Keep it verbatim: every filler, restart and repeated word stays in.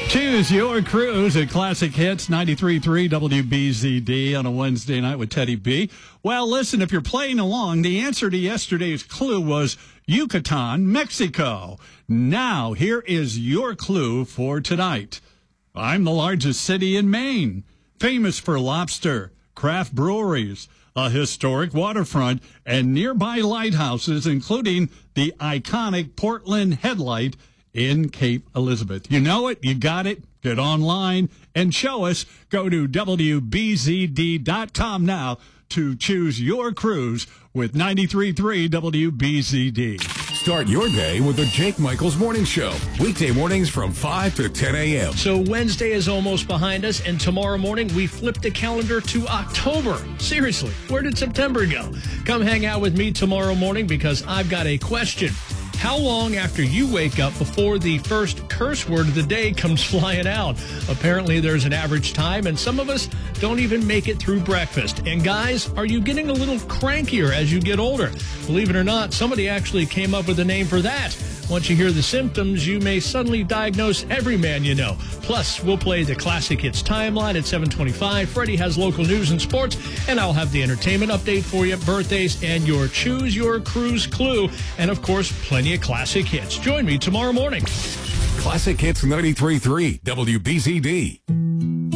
Choose your cruise at Classic Hits ninety-three point three W B Z D on a Wednesday night with Teddy B. Well, listen, if you're playing along, the answer to yesterday's clue was Yucatan, Mexico. Now, here is your clue for tonight. I'm the largest city in Maine, famous for lobster, craft breweries, a historic waterfront, and nearby lighthouses, including the iconic Portland Headlight in Cape Elizabeth. You know it, you got it, get online and show us. Go to W B Z D dot com now to choose your cruise with ninety-three point three W B Z D. Start your day with the Jake Michaels Morning Show. Weekday mornings from five to ten a.m. So Wednesday is almost behind us, and tomorrow morning we flip the calendar to October. Seriously, where did September go? Come hang out with me tomorrow morning because I've got a question. How long after you wake up before the first curse word of the day comes flying out? Apparently, there's an average time, and some of us don't even make it through breakfast. And guys, are you getting a little crankier as you get older? Believe it or not, somebody actually came up with a name for that. Once you hear the symptoms, you may suddenly diagnose every man you know. Plus, we'll play the Classic Hits timeline at seven twenty-five. Freddie has local news and sports, and I'll have the entertainment update for you, birthdays, and your Choose Your Cruise clue. And, of course, plenty of classic hits. Join me tomorrow morning. Classic Hits ninety-three point three W B Z D.